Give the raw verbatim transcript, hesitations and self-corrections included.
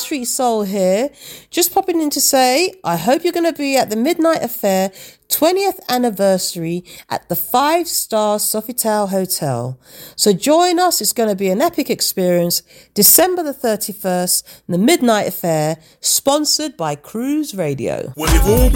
Street Soul here. Just popping in to say, I hope you're going to be at the Midnight Affair twentieth anniversary at the five star Sofitel Hotel. So join us. It's going to be an epic experience. December the thirty-first, the Midnight Affair, sponsored by Cruise Radio. Well, they've all